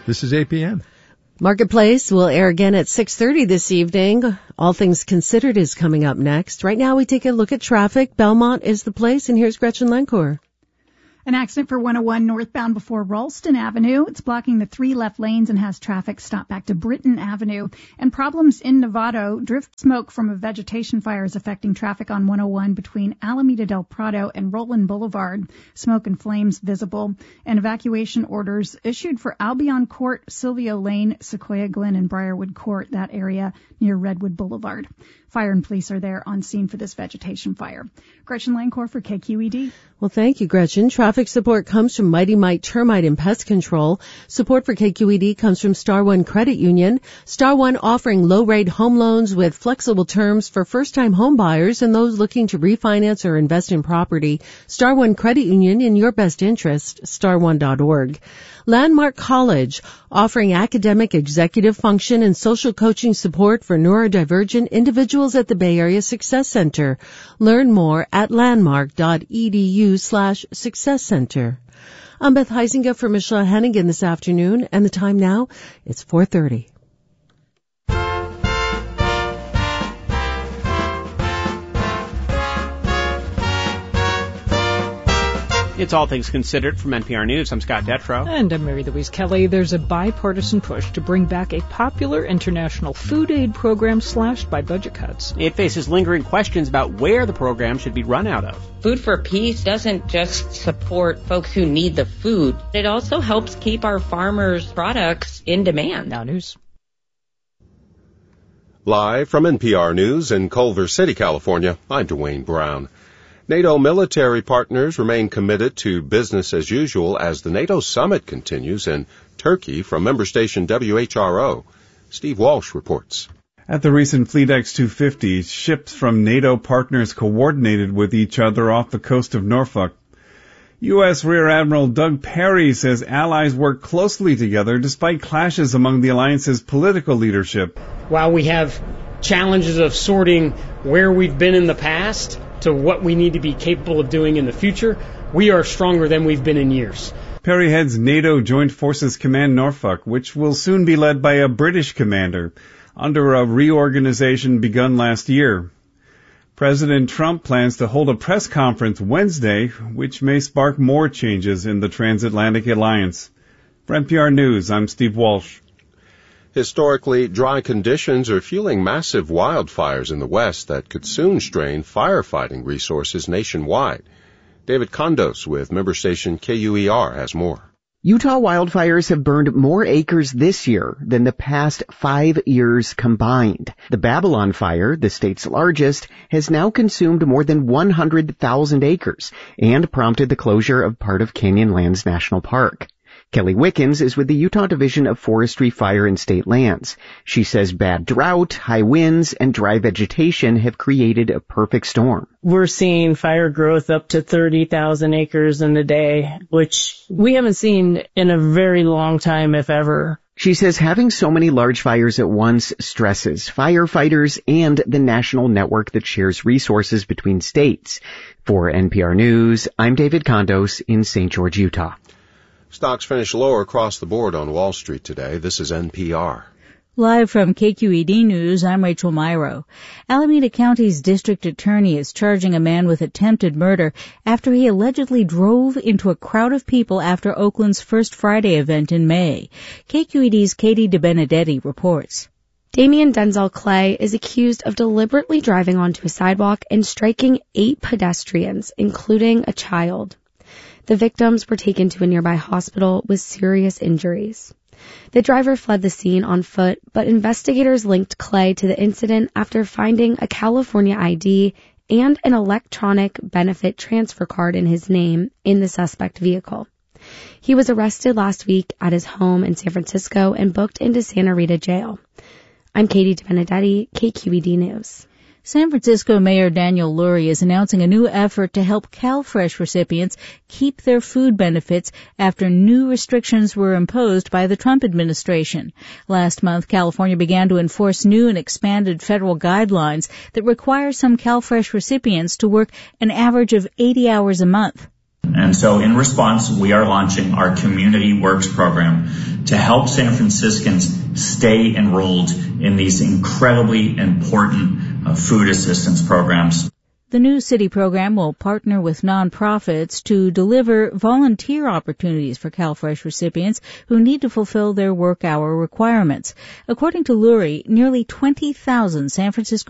This is APM. Marketplace will air again at 6:30 this evening. All Things Considered is coming up next. Right now we take a look at traffic. Belmont is the place, and here's Gretchen Lencourt. An accident for 101 northbound before Ralston Avenue. It's blocking the 3 left lanes and has traffic stopped back to Britton Avenue. And problems in Novato. Drift smoke from a vegetation fire is affecting traffic on 101 between Alameda del Prado and Roland Boulevard. Smoke and flames visible. And evacuation orders issued for Albion Court, Silvio Lane, Sequoia Glen, and Briarwood Court, that area near Redwood Boulevard. Fire and police are there on scene for this vegetation fire. Gretchen Lancourt for KQED. Well, thank you, Gretchen. Traffic support comes from Mighty Mite Termite and Pest Control. Support for KQED comes from Star One Credit Union. Star One offering low-rate home loans with flexible terms for first-time home buyers and those looking to refinance or invest in property. Star One Credit Union, in your best interest, starone.org. Landmark College, offering academic, executive function, and social coaching support for neurodivergent individuals at the Bay Area Success Center. Learn more at landmark.edu/Success Center. I'm Beth Heisinger for Michelle Hennigan this afternoon, and the time now, it's 4:30. It's All Things Considered from NPR News. I'm Scott Detrow. And I'm Mary Louise Kelly. There's a bipartisan push to bring back a popular international food aid program slashed by budget cuts. It faces lingering questions about where the program should be run out of. Food for Peace doesn't just support folks who need the food. It also helps keep our farmers' products in demand. Now news. Live from NPR News in Culver City, California, I'm Dwayne Brown. NATO military partners remain committed to business as usual as the NATO summit continues in Turkey. From member station WHRO, Steve Walsh reports. At the recent Fleet X-250, ships from NATO partners coordinated with each other off the coast of Norfolk. U.S. Rear Admiral Doug Perry says allies work closely together despite clashes among the alliance's political leadership. While we have challenges of sorting where we've been in the past to what we need to be capable of doing in the future, we are stronger than we've been in years. Perry heads NATO Joint Forces Command Norfolk, which will soon be led by a British commander, under a reorganization begun last year. President Trump plans to hold a press conference Wednesday, which may spark more changes in the transatlantic alliance. For NPR News, I'm Steve Walsh. Historically dry conditions are fueling massive wildfires in the West that could soon strain firefighting resources nationwide. David Condos with member station KUER has more. Utah wildfires have burned more acres this year than the past 5 years combined. The Babylon fire, the state's largest, has now consumed more than 100,000 acres and prompted the closure of part of Canyonlands National Park. Kelly Wickens is with the Utah Division of Forestry, Fire, and State Lands. She says bad drought, high winds, and dry vegetation have created a perfect storm. We're seeing fire growth up to 30,000 acres in a day, which we haven't seen in a very long time, if ever. She says having so many large fires at once stresses firefighters and the national network that shares resources between states. For NPR News, I'm David Condos in St. George, Utah. Stocks finished lower across the board on Wall Street today. This is NPR. Live from KQED News, I'm Rachel Myro. Alameda County's district attorney is charging a man with attempted murder after he allegedly drove into a crowd of people after Oakland's First Friday event in May. KQED's Katie DeBenedetti reports. Damian Denzel Clay is accused of deliberately driving onto a sidewalk and striking 8 pedestrians, including a child. The victims were taken to a nearby hospital with serious injuries. The driver fled the scene on foot, but investigators linked Clay to the incident after finding a California ID and an electronic benefit transfer card in his name in the suspect vehicle. He was arrested last week at his home in San Francisco and booked into Santa Rita Jail. I'm Katie DeBenedetti, KQED News. San Francisco Mayor Daniel Lurie is announcing a new effort to help CalFresh recipients keep their food benefits after new restrictions were imposed by the Trump administration. Last month, California began to enforce new and expanded federal guidelines that require some CalFresh recipients to work an average of 80 hours a month. And so in response, we are launching our Community Works program to help San Franciscans stay enrolled in these incredibly important food assistance programs. The new city program will partner with nonprofits to deliver volunteer opportunities for CalFresh recipients who need to fulfill their work hour requirements. According to Lurie, nearly 20,000 San Francisco